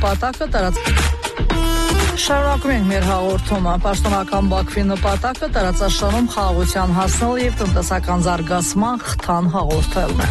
նպատակը Շարունակում ենք մեր հաղորդումը։ Պաշտոնական Բաքվի նպատակը տարածաշրջանում խաղաղության հասնել եւ տնտեսական զարգացման խթան հաղորդելն է։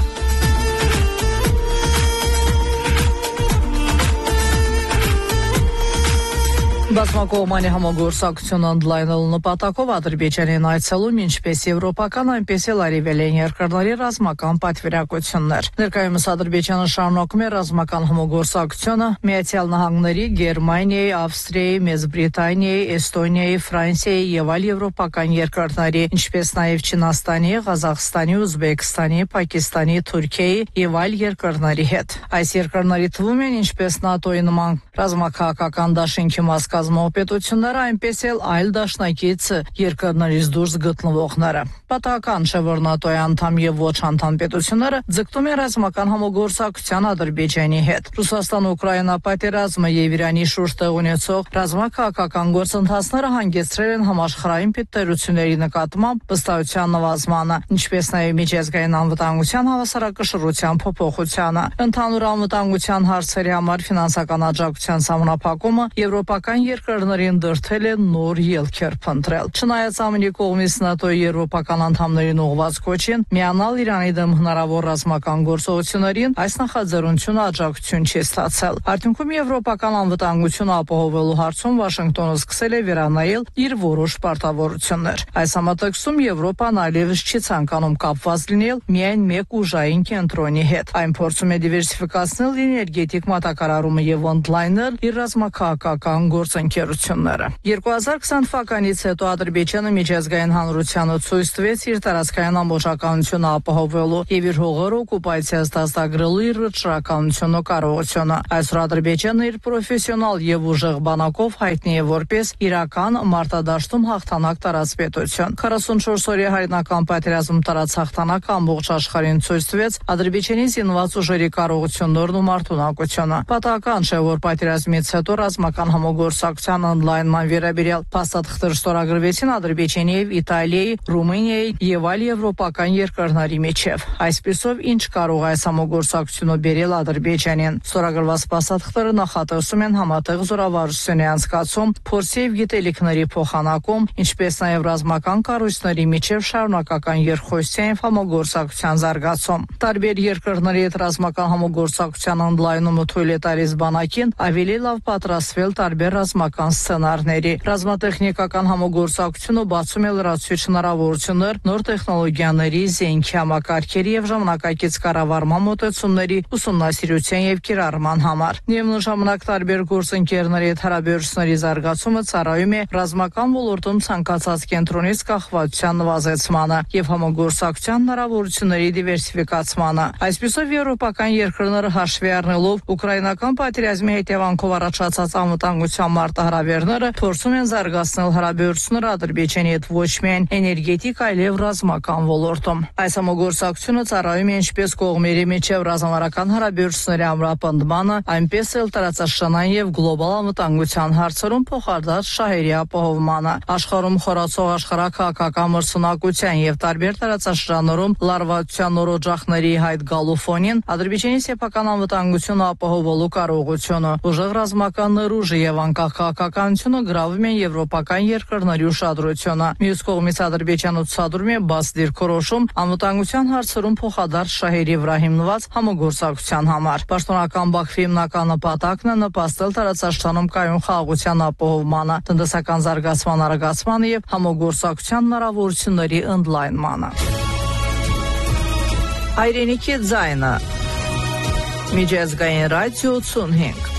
Բազմակողմանի համագործակցությունը ընդլայնելու նպատակով Ադրբեջանին այցելում ինչպես եվրոպական, այնպես էլ արևելյան երկրների ռազմական պատվիրակություններ։ Ներկայումս Ադրբեջանը շարունակում է ռազմական համագործակցությունը Միացյալ Նահանգների, Գերմանիայի, Ավստրիայի, Մեծ Բրիտանիայի, Էստոնիայի, Ֆրանսիայի եւ այլ եվրոպական երկրների, ինչպես նաեւ Չինաստանի, Ղազախստանի, Ուզբեկստանի, Պակիստանի, Թուրքիայի եւ այլ երկրների հետ։ Այս երկրների թվում են ինչպես ՆԱՏՕ-ի նման ռազմաքաղաքական դաշինքի մաս կազմակերպությունները, այնպես էլ այլ դաշնակից երկրներից դուրս գտնվողները։ Պատահական չէ, որ ՆԱՏՕ-ի անդամ եւ ոչ անդամ պետությունները ձգտում են ռազմական համագործակցության Ադրբեջանի հետ։ Ռուսաստան-Ուկրաինա պատերազմը եւ Իրանի շուրջ տեղ ունեցող ռազմաքաղաքական գործընթացները հանգեցրել են համաշխարհային պետությունների նկատմամբ վստահության նվազմանը, ինչպես նաեւ միջազգային անվտանգության հավասարակշռության փոփոխությանը։ Ընդհանուր անվտանգության հարցերի համար ֆինանսական աջակցության սահմանափակումը եվրոպական երկրներին դրդել է նոր ելքեր փնտրել։ Չնայած ԱՄՆ-ի կողմից ՆԱՏՕ-ի եվրոպական անդամներին ուղղված կոչին միանալ Իրանի դեմ հնարավոր ռազմական գործողություններին, այս նախաձեռնությունը աջակցություն չի ստացել։ Արդյունքում եվրոպական անվտանգությունը ապահովելու հարցում Վաշինգտոնը սկսել է վերանայել իր որոշ պարտավորություններ։ Այս համատեքստում Եվրոպան այլևս չի ցանկանում կապված լինել միայն մեկ ուժային կենտրոնի հետ։ Այն փորձում է դիվերսիֆիկացնել էներգետիկ մատակարարումը եւ ընդլայնել իր ռազմաքաղաքական գործընկերությունները։ 2020 թվականից հետո Ադրբեջանը միջազգային հանրությանը ցույց տվեց իր տարածքային ամբողջականությունը ապահովելու եւ իր հողերը օկուպացիայից դաստագրելու իր ռճռականությունը կարողությունը։ Այսօր Ադրբեջանը իր պրոֆեսիոնալ եւ ուժեղ բանակով հայտնի է որպես իրական մարտադաշտում հաղթանակ տարած պետություն։ 44 օրյա հայրենական պատերազմ տարած հաղթանակը ամբողջ աշխարհին ցույց տվեց Ադրբեջանի զինված ուժերի կարողություններն ու մարտունակությունը։ Պատահական չէ, որ պատերազմից հետո ռազմական համագործակցության ընդլայնման վերաբերյալ փաստաթղթեր ստորագրվեցին Ադրբեջանի եւ Իտալիայի, Ռումինիայի եւ այլ եվրոպական երկրների միջև։ Այսպիսով ինչ կարող է այս համագործակցությունը բերել Ադրբեջանին։ Ստորագրված փաստաթղթերը նախատեսում են համատեղ զորավարժությունների անցկացում, փորձի եւ գիտելիքների փոխանակում, ինչպես նաեւ ռազմական կառույցների միջև շարունակական երկխոսության համագործակցության զարգացում։ Տարբեր երկրների հետ ռազմական համագործակցության ընդլայնումը թույլ է տալիս բանակին ավելի լավ պատրաստվել տարբեր ռազմական սցենարների։ Ռազմատեխնիկական համագործակցությունը բացում է լրացուցիչ հնարավորություններ նոր տեխնոլոգիաների, զենքի համակարգերի եւ ժամանակակից կառավարման մոտեցումների ուսումնասիրության եւ կիրառման համար։ Միևնույն ժամանակ տարբեր գործընկերների հետ հարաբերությունների զարգացումը ծառայում է ռազմական ոլորտում ցանկացած կենտրոնից կախվածության նվազեցմանը եւ համագործակցության հնարավորությունների դիվերսիֆիկացմանը։ Այսպիսով եվրոպական երկրները հաշվի առնելով ուկրաինական պատերազմի հետևանքով առաջացած անվտանգության մարտահրավերները փորձում են զարգացնել հարաբերությունները Ադրբեջանի հետ ոչ միայն էներգետիկ, այլև ռազմական ոլորտում։ Այս համագործակցությունը ծառայում է ինչպես կողմերի միջև ռազմավարական հարաբերությունների ամրապնդմանը, այնպես էլ տարածաշրջանային եւ գլոբալ անվտանգության հարցերում փոխադարձ շահերի ապահովմանը։ Աշխարհում խորացող աշխարհակաղակական մրցունակության եւ տարբեր տարածաշրջաններում լարվածության նոր օջախների հայտ գալու ֆոնին Ադրբեջանի սեփական անվտանգությունը ապահովելու կարողությունը, ուժեղ ռազմական ներուժը եւ անկախ քաղաքականությունը գրավում են եվրոպական երկրների ուշադրությունը։ Մյուս կողմից Ադրբեջանը ցուցադրում է բաց դիրքորոշում անվտանգության հարցերում փոխադարձ շահերի վրա հիմնված համագործակցության համար։ Պաշտոնական Բաքվի հիմնական նպատակն է նպաստել տարածաշրջանում կայուն խաղաղության ապահովմանը, տնտեսական զարգացման արագացմանը եւ համագործակցության հնարավորությունների ընդլայնմանը։ Հայրենիքի ձայնը Միջազգային ռադիո 85